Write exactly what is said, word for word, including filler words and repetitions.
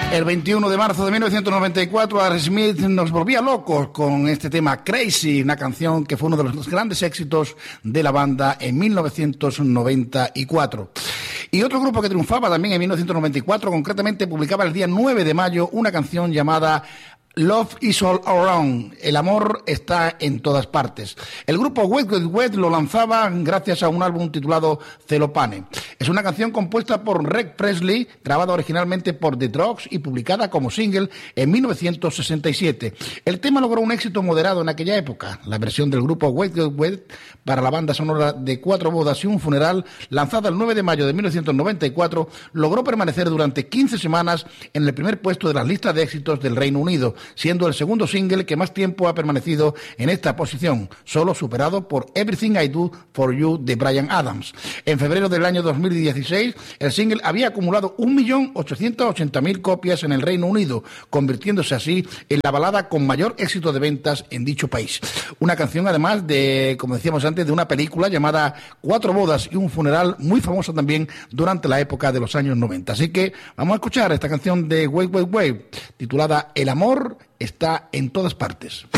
El veintiuno de marzo de mil novecientos noventa y cuatro, Aerosmith nos volvía locos con este tema Crazy, una canción que fue uno de los grandes éxitos de la banda en mil novecientos noventa y cuatro. Y otro grupo que triunfaba también en mil novecientos noventa y cuatro, concretamente publicaba el día nueve de mayo una canción llamada Love is all around. El amor está en todas partes. El grupo Wet Wet Wet lo lanzaba gracias a un álbum titulado Celopane. Es una canción compuesta por Rick Presley, grabada originalmente por The Drugs y publicada como single en mil novecientos sesenta y siete. El tema logró un éxito moderado en aquella época. La versión del grupo Wet Wet Wet para la banda sonora de Cuatro bodas y un funeral, lanzada el nueve de mayo de mil novecientos noventa y cuatro, logró permanecer durante quince semanas en el primer puesto de las listas de éxitos del Reino Unido, siendo el segundo single que más tiempo ha permanecido en esta posición, solo superado por Everything I Do For You de Bryan Adams. En febrero del año dos mil dieciséis, el single había acumulado un millón ochocientas ochenta mil copias en el Reino Unido, convirtiéndose así en la balada con mayor éxito de ventas en dicho país. Una canción, además de, como decíamos antes, de una película llamada Cuatro bodas y un funeral, muy famosa también durante la época de los años noventa. Así que vamos a escuchar esta canción de Wait Wait Wait, titulada El amor está en todas partes.